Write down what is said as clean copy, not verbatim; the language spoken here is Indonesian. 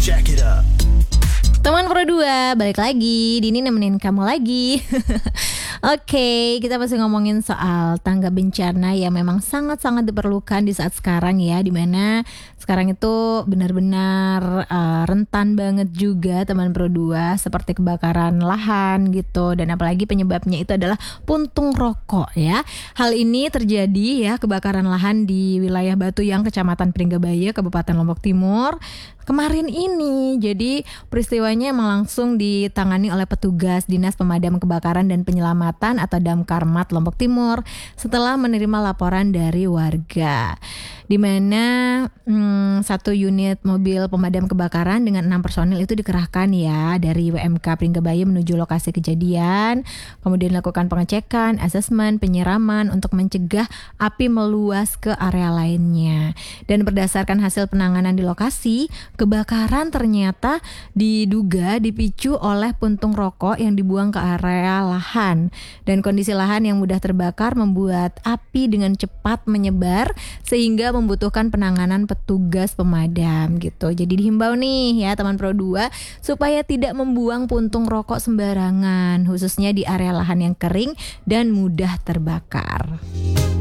Jack it up. Teman Pro 2, balik lagi. Dini nemenin kamu lagi. Oke, kita masih ngomongin soal tangga bencana yang memang sangat-sangat diperlukan di saat sekarang ya, dimana sekarang itu benar-benar rentan banget juga teman Pro 2, seperti kebakaran lahan gitu, dan apalagi penyebabnya itu adalah puntung rokok ya. Hal ini terjadi ya, kebakaran lahan di wilayah Batuyang, Kecamatan Pringgabaya, Kabupaten Lombok Timur kemarin ini. Jadi peristiwanya emang langsung ditangani oleh petugas Dinas Pemadam Kebakaran dan Penyelamatan atau Damkarmat Lombok Timur setelah menerima laporan dari warga, di mana satu unit mobil pemadam kebakaran dengan 6 personil itu dikerahkan ya dari WMK Pringgabaya menuju lokasi kejadian, kemudian lakukan pengecekan, asesmen, penyiraman untuk mencegah api meluas ke area lainnya. Dan berdasarkan hasil penanganan di lokasi, kebakaran ternyata diduga dipicu oleh puntung rokok yang dibuang ke area lahan, dan kondisi lahan yang mudah terbakar membuat api dengan cepat menyebar sehingga membutuhkan penanganan petugas pemadam gitu. Jadi dihimbau nih ya teman Pro 2 supaya tidak membuang puntung rokok sembarangan, khususnya di area lahan yang kering dan mudah terbakar.